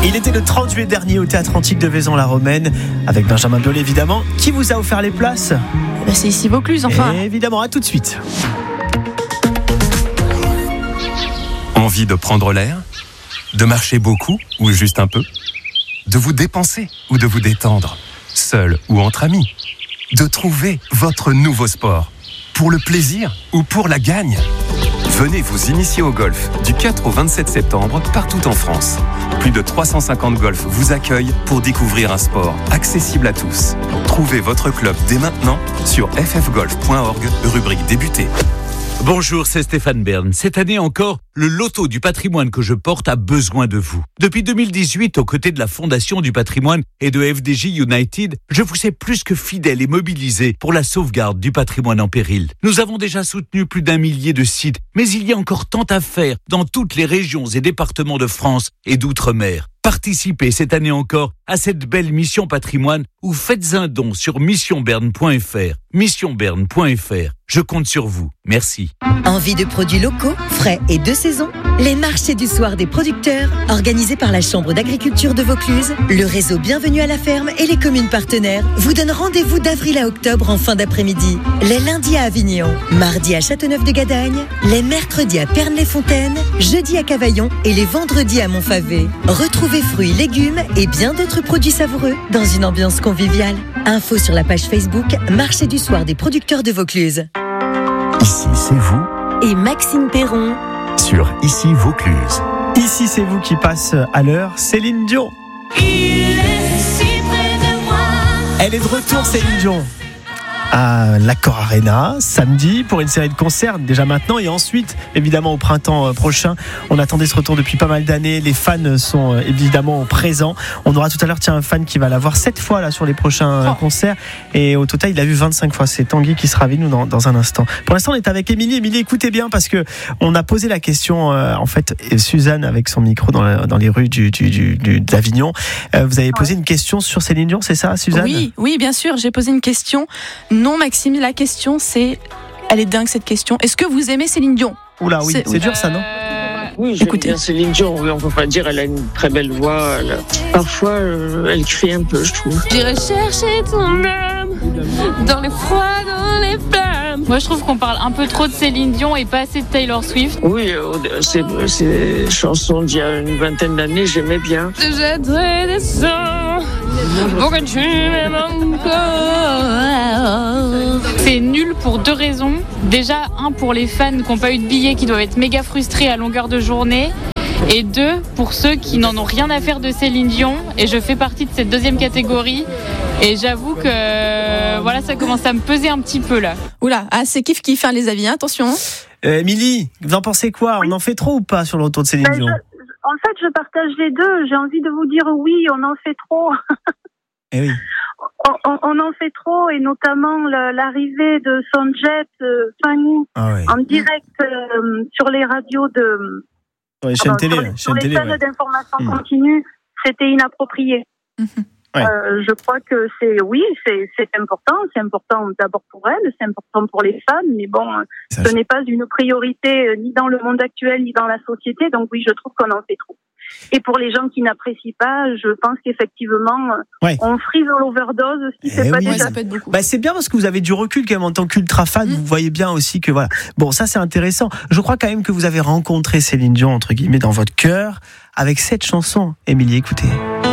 Il était le 30 juillet dernier au Théâtre Antique de Vaison-la-Romaine avec Benjamin Biolay évidemment. Qui vous a offert les places ? C'est ici Vaucluse, enfin. Et évidemment, à tout de suite. Envie de prendre l'air ? De marcher beaucoup ou juste un peu ? De vous dépenser ou de vous détendre ? Seul ou entre amis ? De trouver votre nouveau sport ? Pour le plaisir ou pour la gagne ? Venez vous initier au golf du 4 au 27 septembre partout en France. Plus de 350 golfs vous accueillent pour découvrir un sport accessible à tous. Trouvez votre club dès maintenant sur ffgolf.org, rubrique débuter. Bonjour, c'est Stéphane Bern. Cette année encore, le loto du patrimoine que je porte a besoin de vous. Depuis 2018, aux côtés de la Fondation du patrimoine et de FDJ United, je vous ai plus que fidèle et mobilisé pour la sauvegarde du patrimoine en péril. Nous avons déjà soutenu plus d'1 millier de sites, mais il y a encore tant à faire dans toutes les régions et départements de France et d'outre-mer. Participez cette année encore à cette belle mission patrimoine ou faites un don sur missionberne.fr. Missionberne.fr. Je compte sur vous. Merci. Envie de produits locaux, frais et de saison ? Les marchés du soir des producteurs, organisés par la Chambre d'agriculture de Vaucluse, le réseau Bienvenue à la ferme et les communes partenaires vous donnent rendez-vous d'avril à octobre en fin d'après-midi. Les lundis à Avignon, mardi à Châteauneuf-de-Gadagne, les mercredis à Pernes-les-Fontaines, jeudi à Cavaillon et les vendredis à Montfavet. Retrouvez fruits, légumes et bien d'autres produits savoureux dans une ambiance conviviale. Info sur la page Facebook Marché du soir des producteurs de Vaucluse. Ici, c'est vous Et Maxime Perron sur Ici Vaucluse. Ici, c'est vous qui passe à l'heure, Céline Dion. Il est si près de moi. Elle est de retour, Céline Dion, à l'Accor Arena samedi pour une série de concerts déjà maintenant et ensuite évidemment au printemps prochain. On attendait ce retour depuis pas mal d'années, les fans sont évidemment présents. On aura tout à l'heure un fan qui va la voir 7 fois là sur les prochains concerts et au total il a vu 25 fois. C'est Tanguy qui sera avec nous dans un instant. Pour l'instant on est avec Émilie. Émilie, écoutez bien parce que on a posé la question en fait, Suzanne avec son micro dans les rues d'Avignon, vous avez posé une question sur Céline Dion, c'est ça Suzanne ? Oui, bien sûr, j'ai posé une question. Non, Maxime, la question c'est... Elle est dingue cette question. Est-ce que vous aimez Céline Dion ? Oula, oui, c'est dur ça, non ? Oui, j'aime bien Céline Dion. Oui, on peut pas dire, elle a une très belle voix. Parfois, elle crie un peu, je trouve. J'irai chercher ton âme dans les froids, dans les flammes. Moi, je trouve qu'on parle un peu trop de Céline Dion et pas assez de Taylor Swift. Oui, ces chansons d'il y a une vingtaine d'années, j'aimais bien. Je jetterai des sangs pour que tu m'aimes encore. C'est nul pour 2 raisons. Déjà, 1 pour les fans qui n'ont pas eu de billets, qui doivent être méga frustrés à longueur de journée. Et 2 pour ceux qui n'en ont rien à faire de Céline Dion. Et je fais partie de cette 2e catégorie. Et j'avoue que voilà, ça commence à me peser un petit peu là. Oula, c'est kiff-kiff les avis, hein, attention. Émilie, vous en pensez quoi ? On en fait trop ou pas sur le retour de Céline Dion ? En fait, je partage les deux. J'ai envie de vous dire oui, on en fait trop. Eh oui. On en fait trop, et notamment l'arrivée de son jet Fanny en direct sur les radios de sur les chaînes d'information continue, c'était inapproprié. Je crois que c'est important d'abord pour elle, c'est important pour les fans, mais bon, ce n'est pas une priorité ni dans le monde actuel ni dans la société, donc oui, je trouve qu'on en fait trop. Et pour les gens qui n'apprécient pas, je pense qu'effectivement, on frise l'overdose, ce qui fait pas déjà. Ça peut être beaucoup. C'est bien parce que vous avez du recul quand même en tant qu'ultra fan. Vous voyez bien aussi que voilà. Bon, ça c'est intéressant. Je crois quand même que vous avez rencontré Céline Dion entre guillemets dans votre cœur avec cette chanson. Émilie, écoutez.